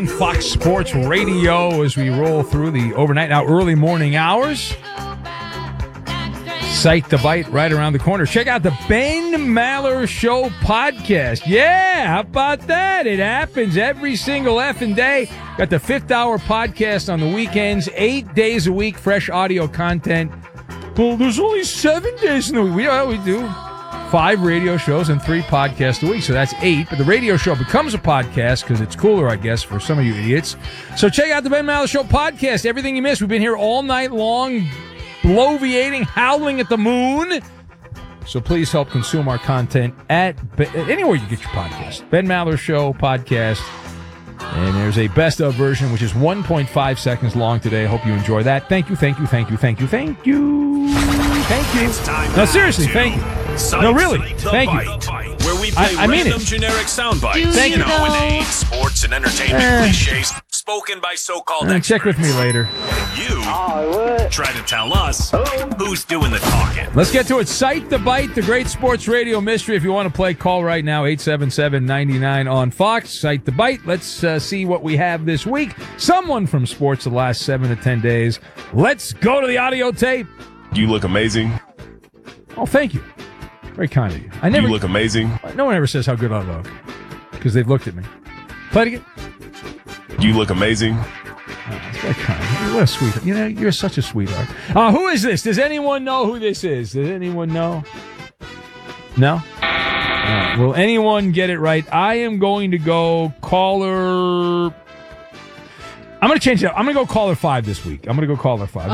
on Fox Sports Radio as we roll through the overnight, now early morning hours. Sight the Bite right around the corner. Check out the Ben Maller Show podcast. Yeah, how about that? It happens every single effing day. Got the fifth hour podcast on the weekends, 8 days a week, fresh audio content. Well, there's only 7 days in the week. We do 5 radio shows and 3 podcasts a week, so that's 8. But the radio show becomes a podcast because it's cooler, I guess, for some of you idiots. So check out the Ben Maller Show podcast. Everything you missed. We've been here all night long, bloviating, howling at the moon. So please help consume our content at anywhere you get your podcast. Ben Maller Show podcast. And there's a best of version, which is 1.5 seconds long today. I hope you enjoy that. Thank you. Thank you. No, seriously, thank you. No, really, thank you. Where we play random generic sound bites. Thank you. Inane sports and entertainment cliches spoken by so-called experts. Check with me later. You try to tell us who's doing the talking. Let's get to it. Sight the Bite, the great sports radio mystery. If you want to play, call right now, 877-99 on Fox. Sight the Bite. Let's see what we have this week. Someone from sports the last 7 to 10 days. Let's go to the audio tape. You look amazing. Oh, thank you. Very kind of you. You look amazing. No one ever says how good I look because they've looked at me. Play it again. You look amazing. It's very kind. What a sweetheart. You know, you're such a sweetheart. Who is this? Does anyone know who this is? Does anyone know? No? Will anyone get it right? I am going to go caller... I'm going to change it up. I'm going to go caller 5 this week. I'm going to go caller 5.